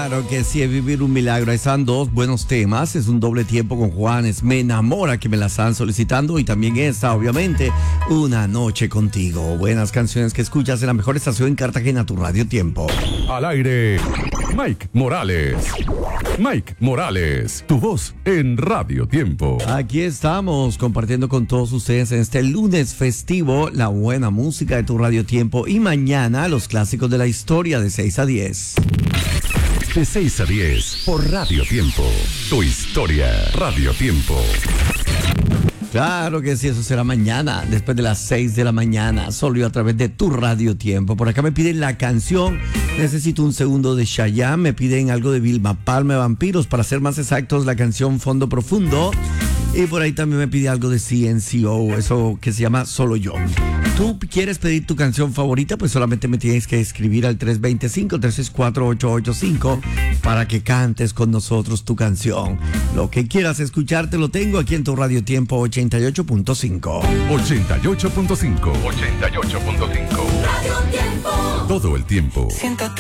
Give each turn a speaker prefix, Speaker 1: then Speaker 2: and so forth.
Speaker 1: Claro que sí, es vivir un milagro. Ahí están dos buenos temas. Es un doble tiempo con Juanes. Me enamora, que me la están solicitando. Y también esta, obviamente, Una noche contigo. Buenas canciones que escuchas en la mejor estación en Cartagena, tu Radio Tiempo.
Speaker 2: Al aire, Mike Morales. Mike Morales, tu voz en Radio Tiempo.
Speaker 1: Aquí estamos compartiendo con todos ustedes en este lunes festivo la buena música de tu Radio Tiempo. Y mañana los clásicos de la historia de 6 a 10.
Speaker 2: De 6 a 10 por Radio Tiempo. Tu historia, Radio Tiempo.
Speaker 1: Claro que sí, eso será mañana, después de las 6 de la mañana, solo a través de tu Radio Tiempo. Por acá me piden la canción Necesito un segundo de Chayanne, me piden algo de Vilma Palma de Vampiros, para ser más exactos, la canción Fondo Profundo. Y por ahí también me pide algo de CNCO, eso que se llama Solo Yo. ¿Tú quieres pedir tu canción favorita? Pues solamente me tienes que escribir al 325-364-885 para que cantes con nosotros tu canción. Lo que quieras escuchar te lo tengo aquí en tu Radio Tiempo 88.5.
Speaker 2: 88.5. 88.5.
Speaker 3: Radio Tiempo.
Speaker 2: Todo el tiempo.
Speaker 3: Siéntate.